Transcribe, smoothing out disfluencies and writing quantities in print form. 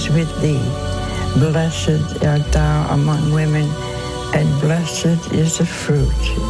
is with thee. Blessed art thou among women, and blessed is the fruit